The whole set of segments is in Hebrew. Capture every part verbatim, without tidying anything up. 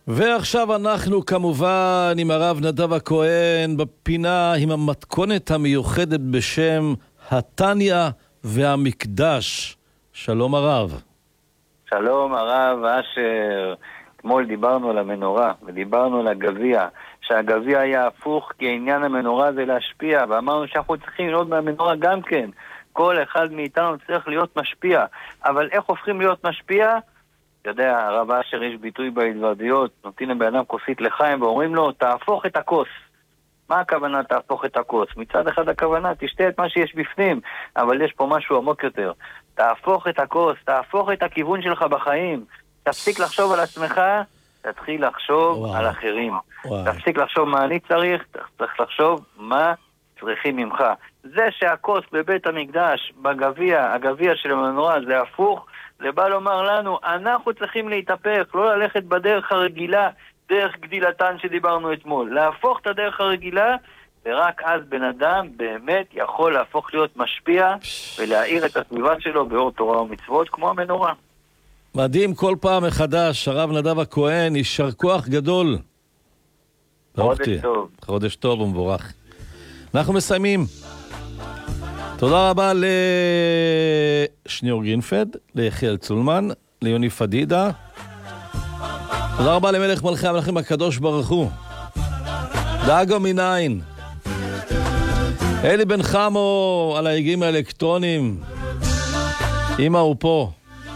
ועכשיו אנחנו כמובן עם הרב נדב הכהן בפינה עם המתכונת המיוחדת בשם התניה והמקדש. שלום הרב. שלום הרב אשר. אתמול דיברנו על המנורה ודיברנו על הגביע, שהגביע היה הפוך כי עניין המנורה זה להשפיע, ואמרנו שאנחנו צריכים ללמוד מהמנורה גם כן. כל אחד מאיתנו צריך להיות משפיע, אבל איך הופכים להיות משפיע? אתה יודע, הרב אשר, יש ביטוי בהתוודיות, נותנים לבן אדם כוסית לחיים ואומרים לו, תהפוך את הכוס. מה הכוונה תהפוך את הכוס? מצד אחד הכוונה, תשתה את מה שיש בפנים, אבל יש פה משהו עמוק יותר. תהפוך את הכוס, תהפוך את הכיוון שלך בחיים. תפסיק לחשוב על עצמך, תתחיל לחשוב וואו. על אחרים. וואו. תפסיק לחשוב מה אני צריך, צריך לחשוב מה צריכים ממך. זה שהכוס בבית המקדש, בגביע, הגביע של המנורה, זה הפוך, זה בא לומר לנו, אנחנו צריכים להתהפך, לא ללכת בדרך הרגילה, דרך גדילתן שדיברנו אתמול. להפוך את הדרך הרגילה, ורק אז בן אדם באמת יכול להפוך להיות משפיע, ולהאיר את הסביבה שלו באור תורה ומצוות, כמו המנורה. מדהים כל פעם מחדש, הרב נדב הכהן, יישר כוח גדול. חודש טוב. חודש טוב ומבורך. אנחנו מסיימים. תודה רבה לשניאור גרינפלד, ליחיאל צולמן, ליוני פדידה. תודה רבה למלך מלכי המלכים הקדוש ברוך הוא. דאגו מנין. אלי בן חמו על ההיגים האלקטרונים. אמא הוא פה.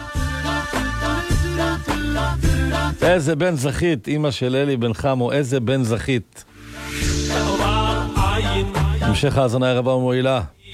איזה בן זכית, אמא של אלי בן חמו, איזה בן זכית. המשך האזנה הרבה ומועילה.